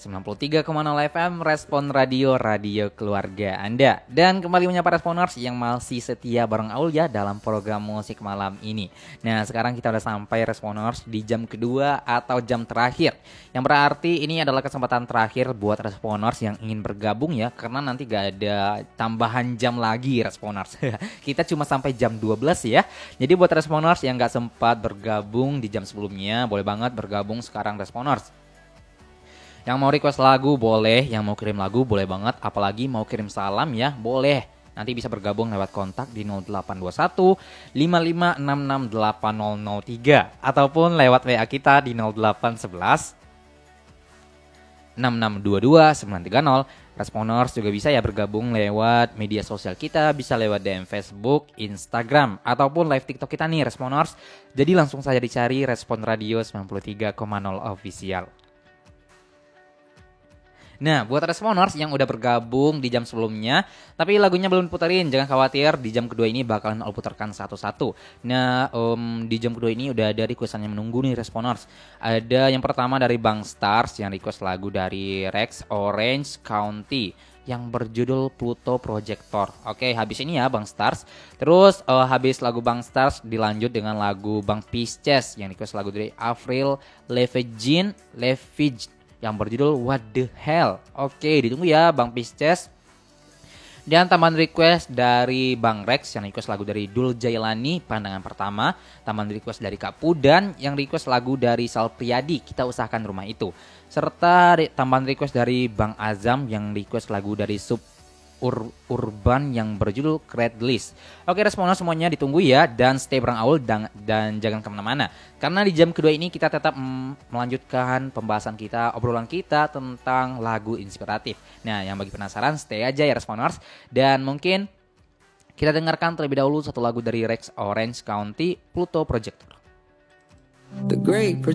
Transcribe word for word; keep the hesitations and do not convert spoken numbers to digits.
sembilan puluh tiga koma nol F M Respon Radio, radio keluarga Anda. Dan kembali menyapa Responers yang masih setia bareng Aul ya dalam program musik malam ini. Nah sekarang kita udah sampai Responers di jam kedua atau jam terakhir, yang berarti ini adalah kesempatan terakhir buat Responers yang ingin bergabung ya, karena nanti gak ada tambahan jam lagi Responers. Kita cuma sampai jam dua belas ya. Jadi buat Responers yang gak sempat bergabung di jam sebelumnya, boleh banget bergabung sekarang Responers. Yang mau request lagu boleh, yang mau kirim lagu boleh banget, apalagi mau kirim salam ya boleh. Nanti bisa bergabung lewat kontak di nol delapan dua satu lima lima enam enam delapan nol nol tiga ataupun lewat W A kita di nol delapan satu satu enam enam dua dua sembilan tiga nol. Responers juga bisa ya bergabung lewat media sosial kita, bisa lewat D M Facebook, Instagram, ataupun live TikTok kita nih Responers. Jadi langsung saja dicari Respon Radio sembilan puluh tiga koma nol Official. Nah, buat Responers yang udah bergabung di jam sebelumnya, tapi lagunya belum puterin, jangan khawatir, di jam kedua ini bakalan aku putarkan satu-satu. Nah, um, di jam kedua ini udah ada requestan yang menunggu nih Responers. Ada yang pertama dari Bang Stars yang request lagu dari Rex Orange County yang berjudul Pluto Projector. Oke, habis ini ya Bang Stars. Terus uh, habis lagu Bang Stars dilanjut dengan lagu Bang Pisces yang request lagu dari Avril Lavigne, Lavigne yang berjudul What the Hell. Oke, ditunggu ya Bang Pisces. Dan tambahan request dari Bang Rex yang request lagu dari Dul Jailani, Pandangan Pertama. Tambahan request dari Kak Pudan yang request lagu dari Sal Priadi, Kita Usahakan Rumah Itu. Serta re- tambahan request dari Bang Azam yang request lagu dari Sub Ur- Urban yang berjudul Cradlist. Oke Responers semuanya ditunggu ya, dan stay bareng Aul dan, dan jangan kemana-mana, karena di jam kedua ini kita tetap mm, melanjutkan pembahasan kita, obrolan kita tentang lagu inspiratif. Nah yang bagi penasaran stay aja ya Responers, dan mungkin kita dengarkan terlebih dahulu satu lagu dari Rex Orange County, Pluto Projector. The great